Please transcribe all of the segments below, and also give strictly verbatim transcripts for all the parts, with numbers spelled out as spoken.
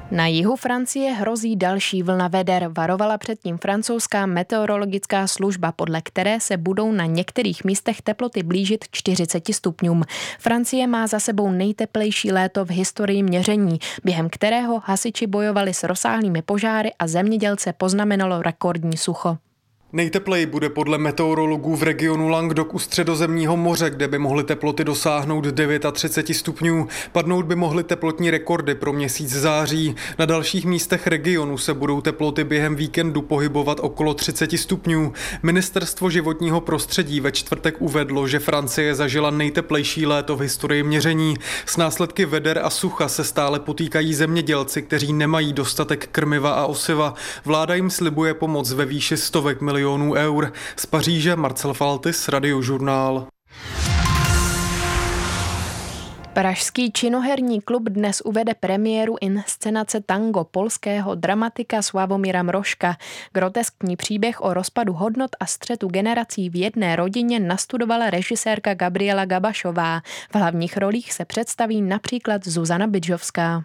Na jihu Francie hrozí další vlna veder, varovala předtím francouzská meteorologická služba, podle které se budou na některých místech teploty blížit čtyřiceti stupňům. Francie má za sebou nejteplejší léto v historii měření, během kterého hasiči bojovali s rozsáhlými požáry a zemědělce poznamenalo rekordní sucho. Nejtepleji bude podle meteorologů v regionu Languedoc u Středozemního moře, kde by mohly teploty dosáhnout třicet devět stupňů. Padnout by mohly teplotní rekordy pro měsíc září. Na dalších místech regionu se budou teploty během víkendu pohybovat okolo třicet stupňů. Ministerstvo životního prostředí ve čtvrtek uvedlo, že Francie zažila nejteplejší léto v historii měření. S následky veder a sucha se stále potýkají zemědělci, kteří nemají dostatek krmiva a osiva. Vláda jim slibuje pomoc ve výši stovek milionů eur. Z Paříže Marcel Faltis, Radiožurnál. Pražský činoherní klub dnes uvede premiéru inscenace tango polského dramatika Sławomira Mrożka. Groteskní příběh o rozpadu hodnot a střetu generací v jedné rodině nastudovala režisérka Gabriela Gabašová. V hlavních rolích se představí například Zuzana Bydžovská.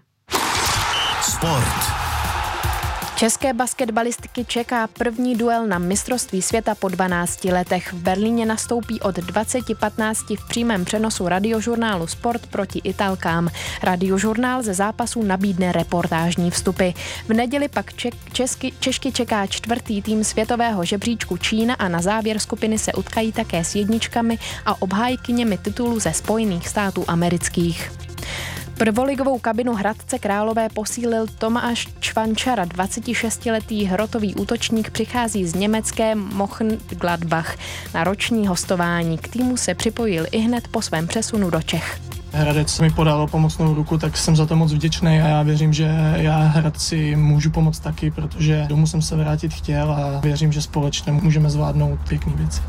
Sport. České basketbalistky čeká první duel na mistrovství světa po dvanácti letech. V Berlíně nastoupí od dvacet patnáct v přímém přenosu radiožurnálu Sport proti Italkám. Radiožurnál ze zápasu nabídne reportážní vstupy. V neděli pak Ček, Česky, Češky čeká čtvrtý tým světového žebříčku Čína a na závěr skupiny se utkají také s jedničkami a obhájkyněmi titulu ze Spojených států amerických. Prvoligovou kabinu Hradce Králové posílil Tomáš Čvančara, dvacetišestiletý hrotový útočník přichází z německé Mönchengladbach na roční hostování. K týmu se připojil ihned po svém přesunu do Čech. Hradec mi podal pomocnou ruku, tak jsem za to moc vděčný a já věřím, že já Hradci můžu pomoct taky, protože domů jsem se vrátit chtěl a věřím, že společně můžeme zvládnout pěkný věci.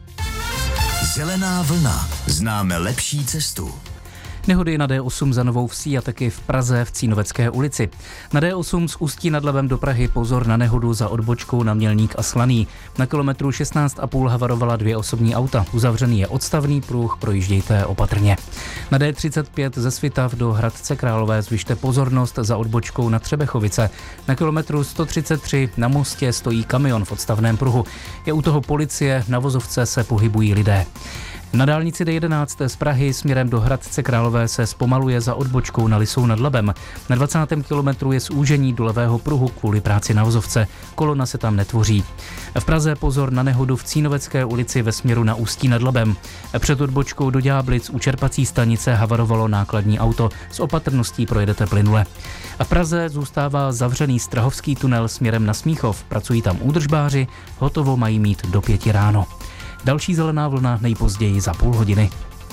Zelená vlna. Známe lepší cestu. Nehody na D osm za Novou Vsí a taky v Praze v Cínovecké ulici. Na D osm z Ústí nad Labem do Prahy pozor na nehodu za odbočkou na Mělník a Slaný. Na kilometru šestnáct a půl havarovala dvě osobní auta. Uzavřený je odstavný pruh, projíždějte opatrně. Na D třicet pět ze Svitav do Hradce Králové zvyšte pozornost za odbočkou na Třebechovice. Na kilometru sto třicet tři na mostě stojí kamion v odstavném pruhu. Je u toho policie, na vozovce se pohybují lidé. Na dálnici D jedenáct z Prahy směrem do Hradce Králové se zpomaluje za odbočkou na Lisou nad Labem. Na dvacátém kilometru je zúžení do levého pruhu kvůli práci na vozovce. Kolona se tam netvoří. V Praze pozor na nehodu v Cínovecké ulici ve směru na Ústí nad Labem. Před odbočkou do Ďáblic u čerpací stanice havarovalo nákladní auto. S opatrností projedete plynule. A v Praze zůstává zavřený Strahovský tunel směrem na Smíchov. Pracují tam údržbáři, hotovo mají mít do pěti ráno. Další zelená vlna nejpozději za půl hodiny.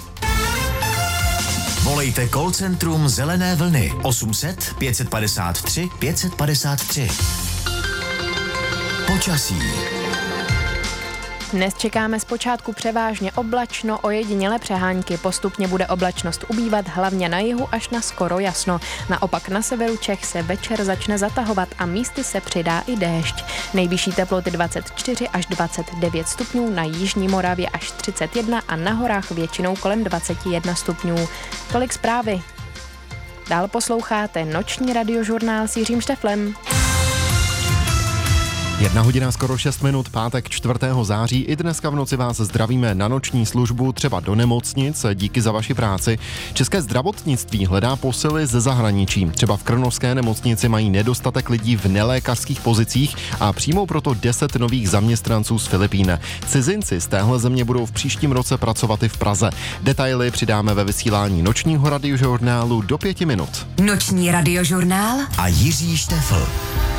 Volejte call centrum Zelené vlny osm set pět padesát tři pět padesát tři. Počasí. Dnes čekáme zpočátku převážně oblačno, ojedinělé přehánky. Postupně bude oblačnost ubývat hlavně na jihu až na skoro jasno. Naopak na severu Čech se večer začne zatahovat a místy se přidá i déšť. Nejvyšší teploty dvacet čtyři až dvacet devět stupňů, na jižní Moravě až třicet jedna a na horách většinou kolem dvacet jedna stupňů. Tolik zprávy. Dál posloucháte noční radiožurnál s Jiřím Šteflem. Jedna hodina skoro šest minut, pátek čtvrtého září. I dneska v noci vás zdravíme na noční službu, třeba do nemocnic. Díky za vaši práci. České zdravotnictví hledá posily ze zahraničí. Třeba v Krnovské nemocnici mají nedostatek lidí v nelékařských pozicích a přijmou proto deset nových zaměstnanců z Filipín. Cizinci z téhle země budou v příštím roce pracovat i v Praze. Detaily přidáme ve vysílání nočního radiožurnálu do pěti minut. Noční radiožurnál a Jiří Štefl.